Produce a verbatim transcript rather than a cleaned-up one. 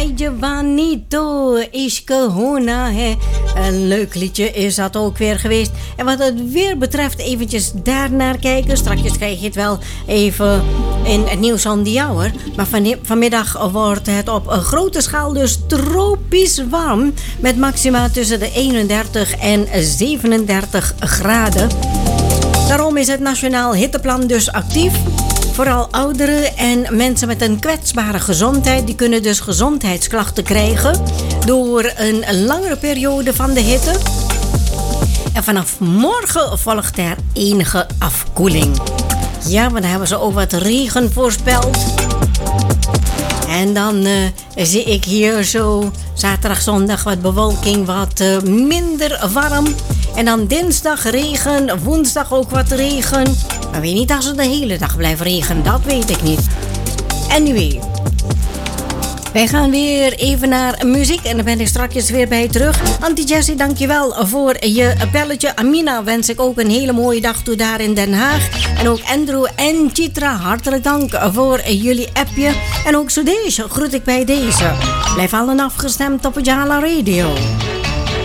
Ay Juanito, Ishke Hona. Een leuk liedje is dat ook weer geweest. En wat het weer betreft, eventjes daarnaar kijken. Straks krijg je het wel even in het nieuws on the hour. Maar van, vanmiddag wordt het op een grote schaal dus tropisch warm. Met maxima tussen de eenendertig en zevenendertig graden. Daarom is het Nationaal Hitteplan dus actief. Vooral ouderen en mensen met een kwetsbare gezondheid, die kunnen dus gezondheidsklachten krijgen door een langere periode van de hitte. En vanaf morgen volgt er enige afkoeling. Ja, want dan hebben ze ook wat regen voorspeld. En dan uh, zie ik hier zo zaterdag, zondag wat bewolking, wat uh, minder warm. En dan dinsdag regen, woensdag ook wat regen. Maar weet niet als het de hele dag blijft regenen, dat weet ik niet. Anyway, wij gaan weer even naar muziek en dan ben ik straks weer bij je terug. Auntie Jessie, dankjewel voor je belletje. Amina wens ik ook een hele mooie dag toe daar in Den Haag. En ook Andrew en Chitra, hartelijk dank voor jullie appje. En ook Sudesh groet ik bij deze. Blijf allen afgestemd op Jala Radio.